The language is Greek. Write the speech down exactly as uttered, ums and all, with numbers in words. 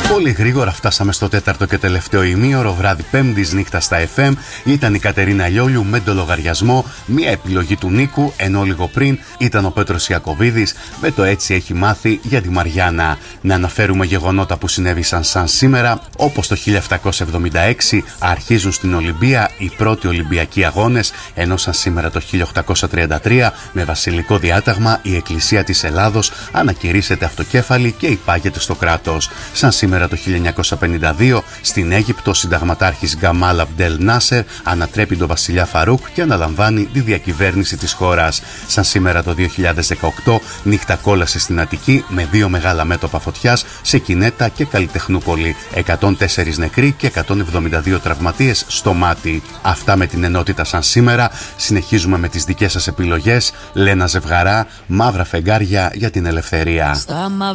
Πολύ γρήγορα φτάσαμε στο τέταρτο και τελευταίο ημίωρο, βράδυ Πέμπτης, νύχτα στα εφ εμ. Ήταν η Κατερίνα Λιόλιου με το λογαριασμό, μια επιλογή του Νίκου, ενώ λίγο πριν ήταν ο Πέτρος Ιακωβίδης με το Έτσι έχει μάθει για τη Μαριάννα. Να αναφέρουμε γεγονότα που συνέβησαν σαν σήμερα, όπως το χίλια επτακόσια εβδομήντα έξι αρχίζουν στην Ολυμπία οι πρώτοι Ολυμπιακοί αγώνες, ενώ σαν σήμερα το χίλια οκτακόσια τριάντα τρία με βασιλικό διάταγμα η Εκκλησία της Ελλάδος ανακηρύσσεται αυτοκέφαλη και υπάγεται στο κράτος. Σαν σήμερα το χίλια εννιακόσια πενήντα δύο στην Αίγυπτο ο συνταγματάρχης Γκαμάλ Αμπντέλ Νάσερ ανατρέπει τον βασιλιά Φαρούκ και αναλαμβάνει τη διακυβέρνηση της χώρας. Σαν σήμερα το δύο χιλιάδες δεκαοκτώ νύχτα κόλασε στην Αττική με δύο μεγάλα μέτωπα φωτιάς σε Κινέτα και Καλλιτεχνούπολη. εκατόν τέσσερα νεκροί και εκατόν εβδομήντα δύο τραυματίες στο μάτι. Αυτά με την ενότητα σαν σήμερα. Συνεχίζουμε με τις δικές σας επιλογές. Λένα Ζευγαρά, Μαύρα φεγγάρια για την ελευθερία.